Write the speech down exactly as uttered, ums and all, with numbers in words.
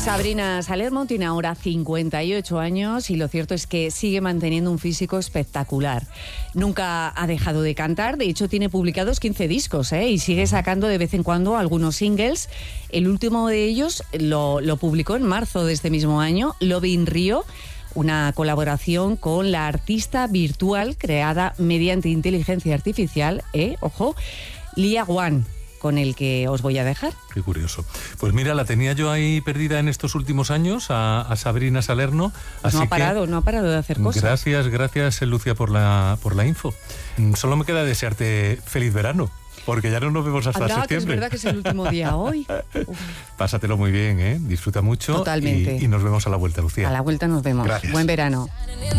Sabrina Salermo tiene ahora cincuenta y ocho años y lo cierto es que sigue manteniendo un físico espectacular. Nunca ha dejado de cantar, de hecho tiene publicados quince discos ¿eh? y sigue sacando de vez en cuando algunos singles. El último de ellos lo, lo publicó en marzo de este mismo año, Love in Rio, una colaboración con la artista virtual creada mediante inteligencia artificial, ¿eh? ojo, Lia Wan, con el que os voy a dejar. Qué curioso. Pues mira, la tenía yo ahí perdida en estos últimos años, a, a Sabrina Salerno. Pues así no ha parado, que, no ha parado de hacer cosas. Gracias, gracias, Lucia, por la, por la info. Solo me queda desearte feliz verano, porque ya no nos vemos hasta Anda, septiembre. que es verdad que es el último día hoy. Uf. Pásatelo muy bien, ¿eh? Disfruta mucho. Totalmente. Y, y nos vemos a la vuelta, Lucía. A la vuelta nos vemos. Gracias. Buen verano.